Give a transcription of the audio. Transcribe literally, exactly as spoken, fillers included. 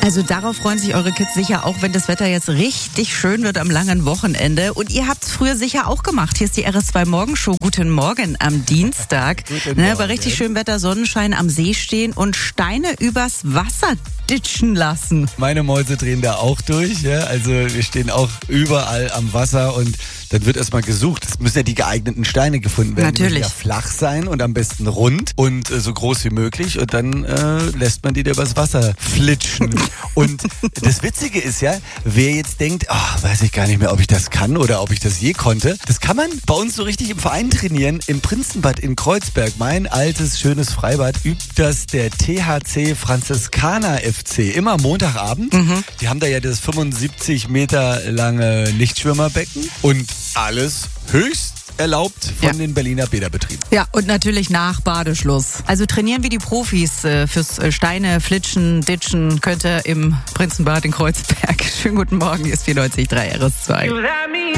Also darauf freuen sich eure Kids sicher auch, wenn das Wetter jetzt richtig schön wird am langen Wochenende. Und ihr habt es früher sicher auch gemacht. Hier ist die R S zwei Morgenshow. Guten Morgen am Dienstag. Guten ne, Morgen. bei richtig schönem Wetter, Sonnenschein am See stehen und Steine übers Wasser ditchen lassen. Meine Mäuse drehen da auch durch. Ja? Also wir stehen auch überall am Wasser und dann wird erstmal gesucht. Es müssen ja die geeigneten Steine gefunden werden. Natürlich. Die müssen ja flach sein und am besten rund und äh, so groß wie möglich. Und dann äh, lässt man die da übers Wasser flitschen. Und das Witzige ist ja, wer jetzt denkt, oh, weiß ich gar nicht mehr, ob ich das kann oder ob ich das je konnte. Das kann man bei uns so richtig im Verein trainieren. Im Prinzenbad in Kreuzberg, mein altes, schönes Freibad, übt das der T H C Franziskaner F C. Immer Montagabend. Mhm. Die haben da ja das fünfundsiebzig Meter lange Lichtschwimmerbecken und alles höchst erlaubt von Ja. den Berliner Bäderbetrieben. Ja, und natürlich nach Badeschluss. Also trainieren wie die Profis äh, fürs äh, Steine, Flitschen, Ditchen könnt ihr im Prinzenbad in Kreuzberg. Schönen guten Morgen, hier ist vierundneunzig Komma drei R S zwei.